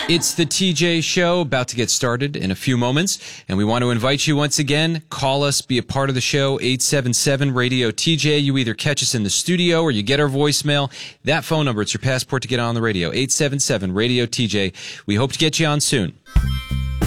It's the TJ Show, about to get started in a few moments, and we want to invite you once again. Call us, be a part of the show, 877-RADIO-TJ. You either catch us in the studio or you get our voicemail. That phone number, it's your passport to get on the radio, 877-RADIO-TJ. We hope to get you on soon.